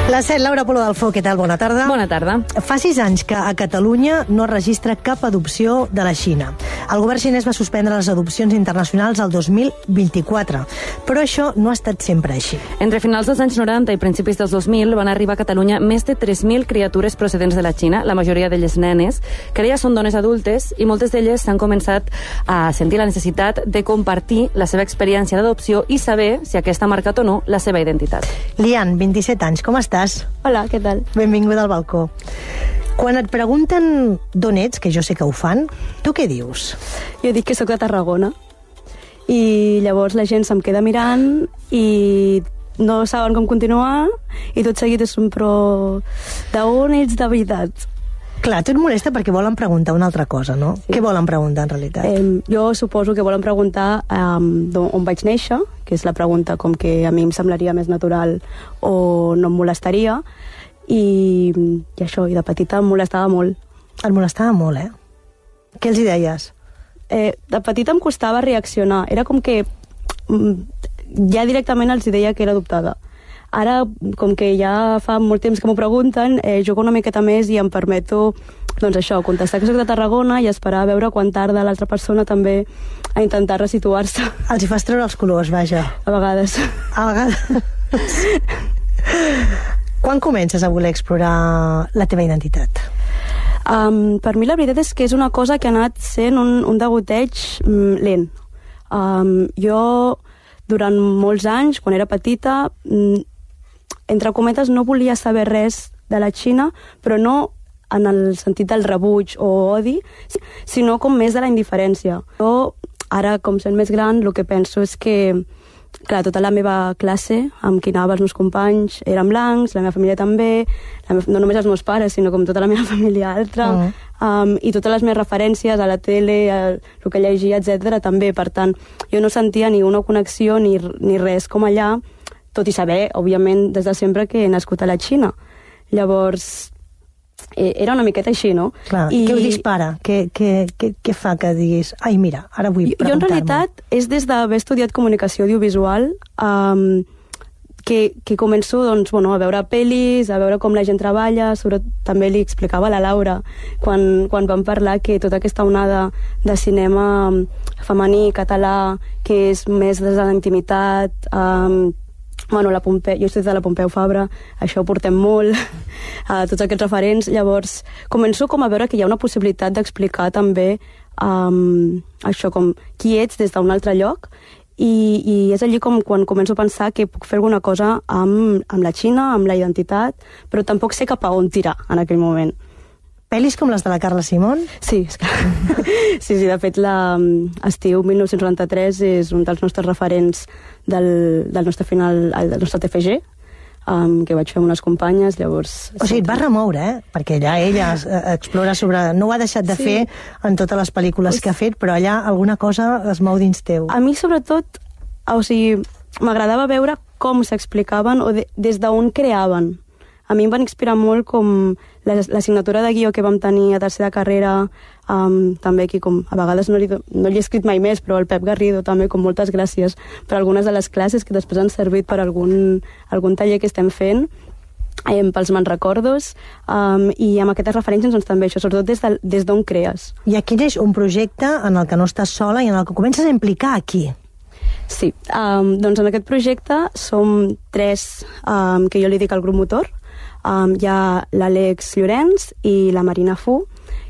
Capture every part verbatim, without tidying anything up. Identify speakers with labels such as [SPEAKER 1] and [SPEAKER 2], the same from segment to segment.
[SPEAKER 1] La set, Laura Polo del Foc, què tal? Bona tarda.
[SPEAKER 2] Bona tarda.
[SPEAKER 1] Fa sis anys que a Catalunya no es registra cap adopció de la Xina. El govern xinès va suspendre les adopcions internacionals el dos mil vint-i-quatre, però això no ha estat sempre així.
[SPEAKER 2] Entre finals dels anys noranta i principis dels dos mil van arribar a Catalunya més de tres mil criatures procedents de la Xina, la majoria d'elles nenes, que ara ja són dones adultes i moltes d'elles s'han començat a sentir la necessitat de compartir la seva experiència d'adopció i saber si aquesta ha marcat o no la seva identitat.
[SPEAKER 1] Lian, vint-i-set anys, com estàs?
[SPEAKER 3] Hola, què tal?
[SPEAKER 1] Benvinguda al balcó. Quan et pregunten d'on ets, que jo sé que ho fan, tu què dius?
[SPEAKER 3] Jo dic que sóc de Tarragona i llavors la gent se'm queda mirant i no saben com continuar i tot seguit és un però d'on ets de veritat?
[SPEAKER 1] Clar, tu et molesta perquè volen preguntar una altra cosa, no? Sí. Què volen preguntar, en realitat?
[SPEAKER 3] Eh, jo suposo que volen preguntar um, on vaig néixer, que és la pregunta com que a mi em semblaria més natural o no em molestaria, i, i això, i de petita em molestava molt.
[SPEAKER 1] Et molestava molt, eh? Què els hi deies?
[SPEAKER 3] Eh, de petita em costava reaccionar. Era com que mm, ja directament els deia que era adoptada. Ara, com que ja fa molt temps que m'ho pregunten, eh, jugo una miqueta més i em permeto, doncs això, contestar que soc de Tarragona i esperar a veure quan tarda l'altra persona també a intentar resituar-se.
[SPEAKER 1] Els hi fas treure els colors, vaja.
[SPEAKER 3] A vegades.
[SPEAKER 1] A vegades. Quan comences a voler explorar la teva identitat?
[SPEAKER 3] Um, per mi la veritat és que és una cosa que ha anat sent un, un degoteig mm, lent. Um, jo, durant molts anys, quan era petita, mm, entre cometes, no volia saber res de la Xina, però no en el sentit del rebuig o odi, sinó com més de la indiferència. Jo, ara, com sent més gran, el que penso és que, clar, tota la meva classe, amb qui anava els meus companys, eren blancs, la meva família també, la meva, no només els meus pares, sinó com tota la meva família altra, uh -huh. um, i totes les meves referències a la tele, el, el que llegia, etcètera també. Per tant, jo no sentia ni una connexió ni, ni res com allà, tot i saber, òbviament, des de sempre que he nascut a la Xina. Llavors, eh, era una miqueta així, no?
[SPEAKER 1] Clar, I què ho dispara? Què, què, què, què fa que diguis, ai, mira, ara vull preguntar-me?
[SPEAKER 3] Jo, en realitat, és des d'haver estudiat comunicació audiovisual um, que, que començo, doncs, bueno, a veure pel·lis, a veure com la gent treballa, sobretot també li explicava a la Laura, quan, quan vam parlar que tota aquesta onada de cinema femení, català, que és més des de la intimitat, um, bueno, la Pompeu, jo estic de la Pompeu Fabra, això ho portem molt, a tots aquests referents, llavors començo com a veure que hi ha una possibilitat d'explicar també um, això, com qui ets des d'un altre lloc, i, i és allí com quan començo a pensar que puc fer alguna cosa amb, amb la Xina, amb la identitat, però tampoc sé cap a on tirar en aquell moment.
[SPEAKER 1] Pel·lis com les de la Carla Simón?
[SPEAKER 3] Sí, és clar. Sí, sí, de fet, l'estiu mil nou-cents noranta-tres és un dels nostres referents del, del nostre final, del nostre T F G, um, que vaig fer amb unes companyes, llavors...
[SPEAKER 1] O sigui, et va remoure, eh? Perquè allà ella explora sobre... No ho ha deixat de sí. fer en totes les pel·lícules pues... que ha fet, però allà alguna cosa es mou dins teu.
[SPEAKER 3] A mi, sobretot, o sigui, m'agradava veure com s'explicaven o de, des d'on creaven. A mi em van inspirar molt com l'assignatura de guió que vam tenir a tercera carrera, um, també aquí com a vegades no li, no li he escrit mai més, però el Pep Garrido també, com moltes gràcies per algunes de les classes que després han servit per algun, algun taller que estem fent, eh, pels manrecordos, um, i amb aquestes referències doncs, també això, sobretot des, de, des d'on crees.
[SPEAKER 1] I aquí és un projecte en el que no estàs sola i en el que comences a implicar aquí.
[SPEAKER 3] Sí, um, doncs en aquest projecte som tres, um, que jo li dic el grup motor. Um, hi ha l'Àlex Llorenç i la Marina Fu,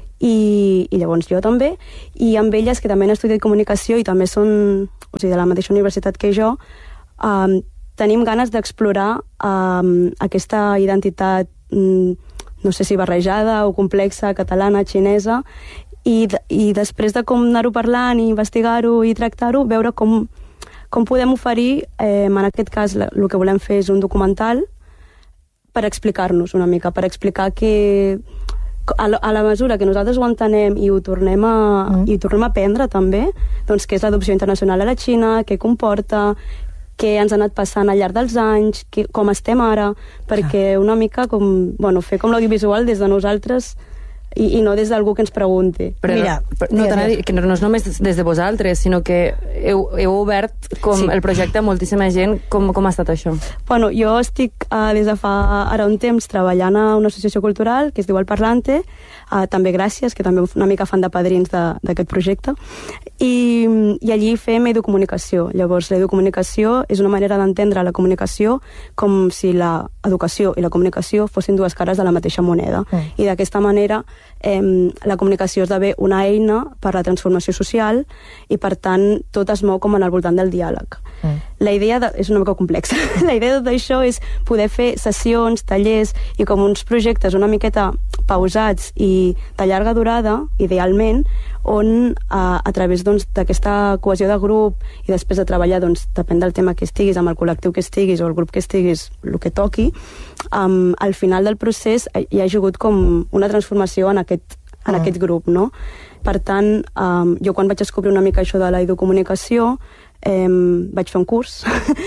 [SPEAKER 3] i, i llavors jo també, i amb elles, que també han estudiat comunicació i també són, o sigui, de la mateixa universitat que jo, um, tenim ganes d'explorar um, aquesta identitat, um, no sé si barrejada o complexa, catalana, xinesa, i, i després de com anar-ho parlant i investigar-ho i tractar-ho, veure com, com podem oferir, eh, en aquest cas el que volem fer és un documental per explicar-nos una mica, per explicar que a la, a la mesura que nosaltres ho entenem i ho tornem a, mm. i ho tornem a aprendre també, doncs què és l'adopció internacional a la Xina, què comporta, què ens ha anat passant al llarg dels anys, que, com estem ara, perquè una mica com, bueno, fer com l'audiovisual des de nosaltres i, i no des d'algú que ens pregunti.
[SPEAKER 2] Però
[SPEAKER 1] Mira,
[SPEAKER 2] no, no,
[SPEAKER 1] mira,
[SPEAKER 2] dir, que no, no és només des de vosaltres, sinó que heu, heu obert com
[SPEAKER 1] Sí.
[SPEAKER 2] el projecte a moltíssima gent. Com, com ha estat això?
[SPEAKER 3] Bueno, jo estic uh, des de fa ara un temps treballant a una associació cultural que es diu El Parlante, uh, també gràcies, que també una mica fan de padrins d'aquest projecte, i, i allí fem educomunicació. Llavors, l'educomunicació és una manera d'entendre la comunicació com si l'educació i la comunicació fossin dues cares de la mateixa moneda. Mm. I d'aquesta manera eh, la comunicació esdevé una eina per la transformació social i, per tant, tot es mou com en al voltant del diàleg. Mm. La idea de, és una mica complexa. La idea de tot això és poder fer sessions, tallers i com uns projectes una miqueta pausats i de llarga durada, idealment, on a, a través doncs, d'aquesta cohesió de grup i després de treballar, doncs, depèn del tema que estiguis, amb el col·lectiu que estiguis o el grup que estiguis, el que toqui, um, al final del procés hi ha hagut com una transformació en aquest, en mm. aquest grup, no? Per tant, um, jo quan vaig descobrir una mica això de la educomunicació, eh, vaig fer un curs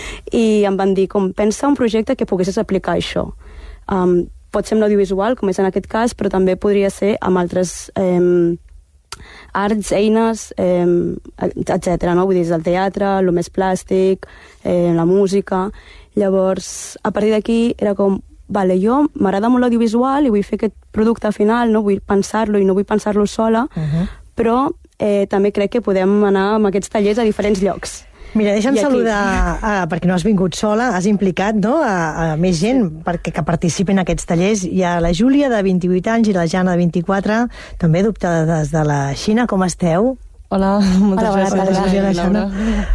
[SPEAKER 3] i em van dir com, pensa un projecte que poguessis aplicar això. Um, pot ser amb l'audiovisual, com és en aquest cas, però també podria ser amb altres eh, arts, eines, eh, etcètera. No? Vull dir, el teatre, el més plàstic, eh, la música. Llavors, a partir d'aquí era com, vale, jo m'agrada molt l'audiovisual i vull fer aquest producte final, no vull pensar-lo i no vull pensar-lo sola, uh -huh. però eh, també crec que podem anar amb aquests tallers a diferents llocs.
[SPEAKER 1] Mira, deixa'm saludar, uh, perquè no has vingut sola, has implicat, no?, a, a més gent perquè que participin en aquests tallers. Hi ha la Júlia, de vint-i-vuit anys, i la Jana, de vint-i-quatre, també adoptades de la Xina. Com esteu?
[SPEAKER 4] Hola, moltes
[SPEAKER 2] Hola,
[SPEAKER 4] gràcies.
[SPEAKER 2] bona tarda.
[SPEAKER 4] Hola, Laura.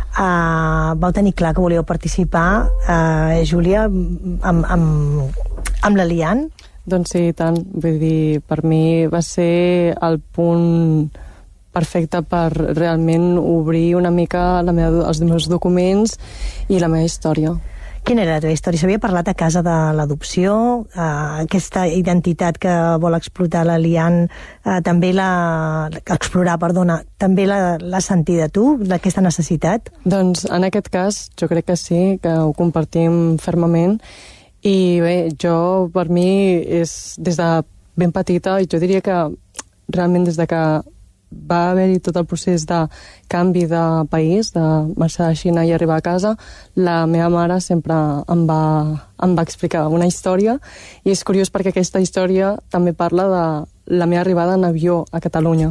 [SPEAKER 1] Uh, vau tenir clar que volíeu participar, uh, Júlia, amb, amb, amb la Lian?
[SPEAKER 4] Doncs sí, i tant. Vull dir, per mi va ser el punt perfecte per realment obrir una mica la meva, els meus documents i la meva història.
[SPEAKER 1] Quina era la teva història? S'havia parlat a casa de l'adopció, eh, aquesta identitat que vol explotar la Lian, eh, també la... explorar, perdona, també l'has sentida tu, d'aquesta necessitat?
[SPEAKER 4] Doncs en aquest cas jo crec que sí, que ho compartim fermament, i bé, jo per mi és des de ben petita, i jo diria que realment des de que va haver-hi tot el procés de canvi de país, de marxar de Xina i arribar a casa, la meva mare sempre em va, em va explicar una història, i és curiós perquè aquesta història també parla de la meva arribada en avió a Catalunya.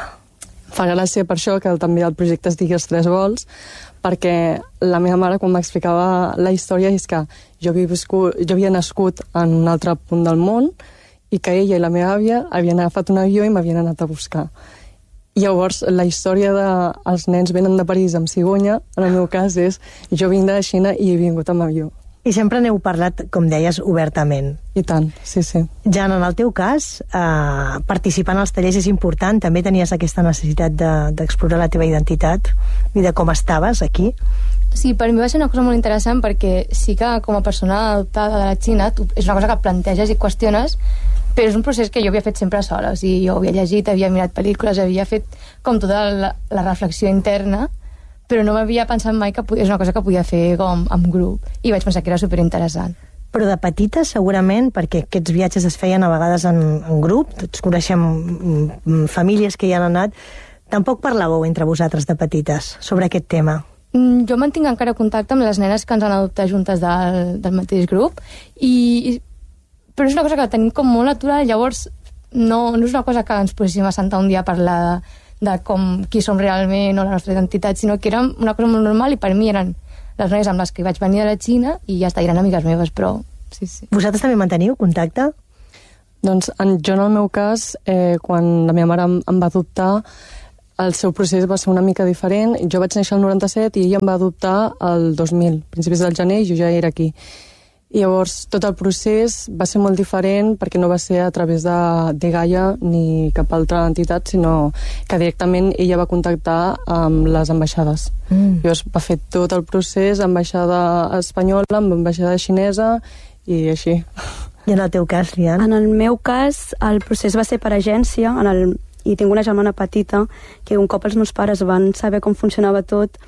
[SPEAKER 4] Fa gràcia per això que també el projecte es digui Els Tres Vols, perquè la meva mare, quan m'explicava la història, és que jo havia, viscut, jo havia nascut en un altre punt del món i que ella i la meva àvia havien agafat un avió i m'havien anat a buscar. I llavors, la història de els nens venen de París amb cigonya, en el meu cas és jo vinc de Xina i he vingut amb avió.
[SPEAKER 1] I sempre n'heu parlat, com deies, obertament.
[SPEAKER 4] I tant, sí, sí.
[SPEAKER 1] Jan, en el teu cas, eh, participar en els tallers és important. També tenies aquesta necessitat d'explorar de, la teva identitat i de com estaves aquí?
[SPEAKER 5] Sí, per mi va ser una cosa molt interessant perquè sí que com a persona adoptada de la Xina tu, és una cosa que planteges i qüestiones, però és un procés que jo havia fet sempre sola. O sigui, jo havia llegit, havia mirat pel·lícules, havia fet com tota la, la reflexió interna, però no m'havia pensat mai que és una cosa que podia fer com amb grup, i vaig pensar que era superinteressant.
[SPEAKER 1] Però de petita, segurament, perquè aquests viatges es feien a vegades en, en grup, tots coneixem famílies que hi han anat, tampoc parlàveu entre vosaltres de petites sobre aquest tema?
[SPEAKER 5] Mm, jo mantinc encara contacte amb les nenes que ens han adoptat juntes del, del mateix grup, i, però és una cosa que tenim com molt natural, llavors no, no és una cosa que ens poséssim a sentar un dia a parlar de, de com, qui som realment o la nostra identitat, sinó que era una cosa molt normal, i per mi eren les noies amb les que vaig venir a la Xina i ja està, eren amigues meves, però sí, sí.
[SPEAKER 1] Vosaltres també manteniu contacte?
[SPEAKER 4] Doncs en, jo en el meu cas, eh, quan la meva mare em, em va adoptar, el seu procés va ser una mica diferent. Jo vaig néixer el noranta-set i ella em va adoptar el dos mil, principis del gener, i jo ja era aquí. I llavors tot el procés va ser molt diferent perquè no va ser a través de, de Gaia ni cap altra entitat, sinó que directament ella va contactar amb les ambaixades. Mm. Llavors va fer tot el procés, ambaixada espanyola, amb ambaixada xinesa i així.
[SPEAKER 1] I en el teu cas, Lian?
[SPEAKER 3] En el meu cas, el procés va ser per agència, en el, i tinc una germana petita que un cop els meus pares van saber com funcionava tot,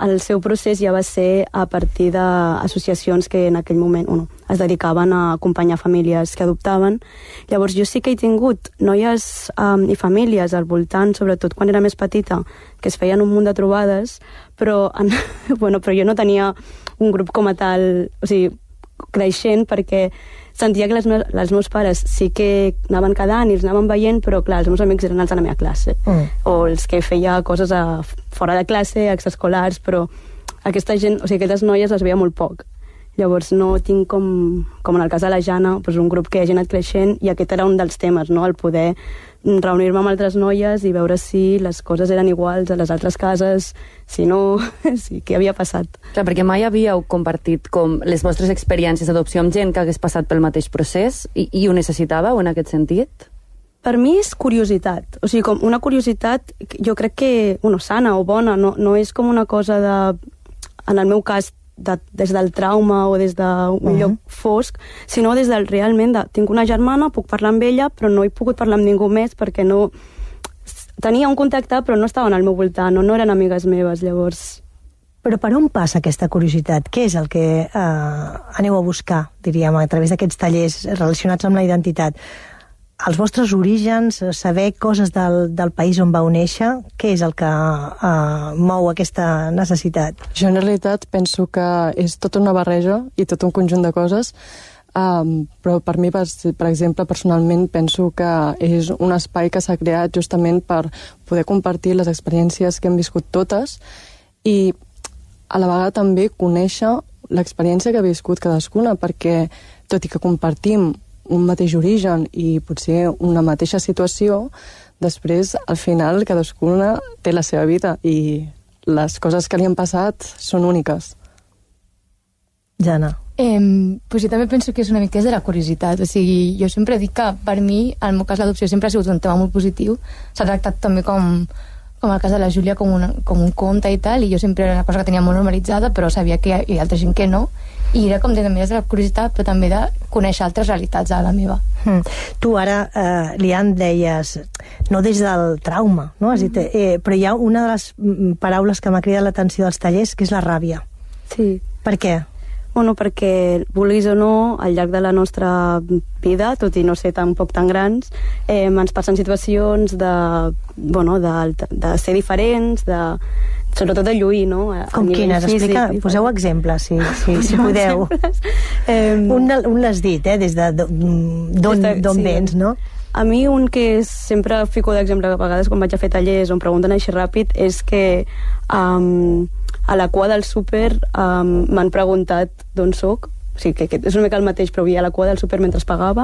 [SPEAKER 3] el seu procés ja va ser a partir d'associacions que en aquell moment bueno, es dedicaven a acompanyar famílies que adoptaven. Llavors jo sí que he tingut noies um, i famílies al voltant, sobretot quan era més petita, que es feien un munt de trobades, però, en, bueno, però jo no tenia un grup com a tal, o sigui, creixent, perquè sentia que les meus, els meus pares sí que anaven quedant i els anaven veient, però clar, els meus amics eren els de la meva classe, mm. o els que feia coses a, fora de classe, extraescolars, però aquesta gent, o sigui, aquestes noies les veia molt poc. Llavors no tinc com, com en el cas de la Jana, doncs un grup que hagi anat creixent, i aquest era un dels temes, no? El poder reunir-me amb altres noies i veure si les coses eren iguals a les altres cases, si no, si què havia passat.
[SPEAKER 2] Clar, perquè mai havíeu compartit com les vostres experiències d'adopció amb gent que hagués passat pel mateix procés i, i ho necessitàveu en aquest sentit?
[SPEAKER 3] Per mi és curiositat, o sigui, com una curiositat, jo crec que, bueno, sana o bona, no, no és com una cosa de, en el meu cas, de, des del trauma o des d'un uh-huh. lloc fosc, sinó des del realment de, tinc una germana, puc parlar amb ella, però no he pogut parlar amb ningú més perquè no... Tenia un contacte, però no estaven al meu voltant, o no eren amigues meves, llavors...
[SPEAKER 1] Però per on passa aquesta curiositat? Què és el que eh, aneu a buscar, diríem, a través d'aquests tallers relacionats amb la identitat? Els vostres orígens, saber coses del, del país on vau néixer, què és el que uh, mou aquesta necessitat?
[SPEAKER 4] Jo en realitat penso que és tota una barreja i tot un conjunt de coses, um, però per mi, per, per exemple, personalment penso que és un espai que s'ha creat justament per poder compartir les experiències que hem viscut totes i a la vegada també conèixer l'experiència que ha viscut cadascuna, perquè tot i que compartim un mateix origen i potser una mateixa situació, després, al final, cadascuna té la seva vida i les coses que li han passat són úniques.
[SPEAKER 1] Jana.
[SPEAKER 5] Eh, pues jo també penso que és una mica de la curiositat. O sigui, jo sempre dic que per mi, en el meu cas, l'adopció sempre ha sigut un tema molt positiu. S'ha tractat també com, com el cas de la Júlia, com, una, com un conte i tal, i jo sempre era una cosa que tenia molt normalitzada, però sabia que hi ha, hi ha altra gent que no. I era com de, també de la curiositat, però també de conèixer altres realitats a la meva.
[SPEAKER 1] Mm. Tu ara, eh, Lian, deies, no des del trauma, no? Has dit, eh, però hi ha una de les paraules que m'ha cridat l'atenció dels tallers, que és la ràbia.
[SPEAKER 3] Sí.
[SPEAKER 1] Per què?
[SPEAKER 3] Bueno, perquè, vulguis o no, al llarg de la nostra vida, tot i no ser tampoc tan grans, eh, ens passen situacions de, bueno, de, de ser diferents, de, sobretot de lluir, no? A,
[SPEAKER 1] Com
[SPEAKER 3] a
[SPEAKER 1] quines? Explica, poseu exemples, si, si, si podeu. Eh, un, un l'has dit, eh? Des de d'on sí. vens, no?
[SPEAKER 3] A mi un que sempre fico d'exemple a vegades quan vaig a fer tallers on pregunten així ràpid és que um, a la cua del súper um, m'han preguntat d'on soc, o sigui que és una mica el mateix, però havia a la cua del súper mentre pagava,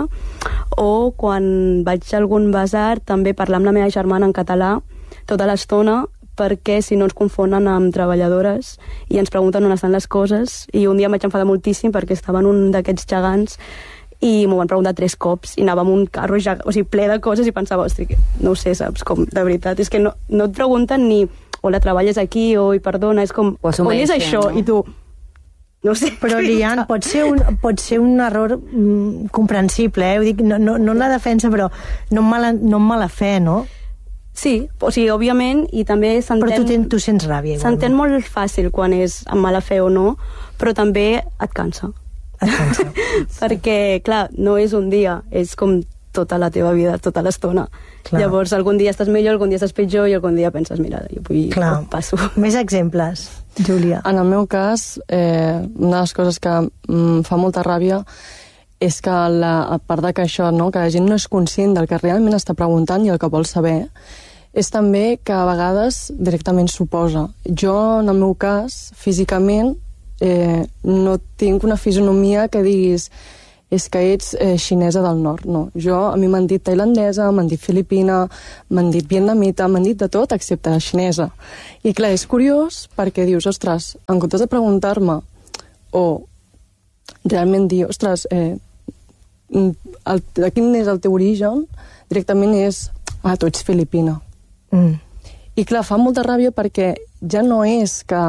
[SPEAKER 3] o quan vaig a algun basar també parlar amb la meva germana en català tota l'estona, perquè si no ens confonen amb treballadores i ens pregunten on estan les coses, i un dia em vaig enfadar moltíssim perquè estava en un d'aquests gegants i m'ho van preguntar tres cops i anava amb un carro ja, o sigui, ple de coses i pensava, ostres, no ho sé, saps, com, de veritat, és que no, no et pregunten ni hola, treballes aquí, o i perdona, és com, on és això? No? I tu, no sé.
[SPEAKER 1] Però, Lian, pot ser un, pot ser un error mm, comprensible, eh? Ho dic, no, no, no en la defensa, però no en mala, no en mala fe, no?
[SPEAKER 3] Sí, o sigui, òbviament, i també s'entén...
[SPEAKER 1] Però tu, ten, tu sents ràbia, igual.
[SPEAKER 3] S'entén molt fàcil quan és amb mala fe o no, però també et cansa.
[SPEAKER 1] Et cansa.
[SPEAKER 3] Perquè, clar, no és un dia, és com tota la teva vida, tota l'estona. Llavors, algun dia estàs millor, algun dia estàs pitjor, i algun dia penses, mira, jo vull... Clar. Passo.
[SPEAKER 1] Més exemples, Júlia.
[SPEAKER 4] En el meu cas, eh, una de les coses que mm, fa molta ràbia és que, la, a part de que això, no, que la gent no és conscient del que realment està preguntant i el que vol saber, és també que a vegades directament s'oposa. Jo, en el meu cas, físicament, eh, no tinc una fisonomia que diguis és que ets eh, xinesa del nord, no. Jo, a mi m'han dit tailandesa, m'han dit filipina, m'han dit vietnamita, m'han dit de tot excepte la xinesa. I clar, és curiós perquè dius, ostres, en comptes de preguntar-me o realment dir, ostres, eh, el, de quin és el teu origen, directament és, ah, tu ets filipina. Mm. I clar, fa molta ràbia perquè ja no és que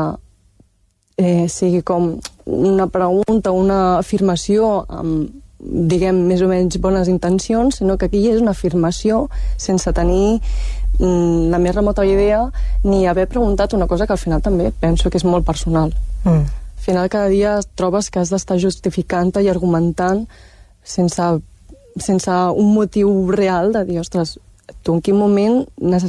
[SPEAKER 4] eh, sigui com una pregunta, una afirmació amb, diguem, més o menys bones intencions, sinó que aquí és una afirmació sense tenir mm, la més remota idea ni haver preguntat una cosa que al final també penso que és molt personal. Mm. Al final cada dia trobes que has d'estar justificant-te i argumentant sense, sense un motiu real de dir, ostres, tu en quin moment necessites